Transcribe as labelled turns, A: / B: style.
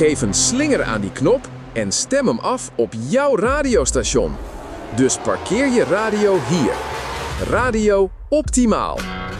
A: Geef een slinger aan die knop en stem hem af op jouw radiostation. Dus parkeer je radio hier. Radio Optimaal.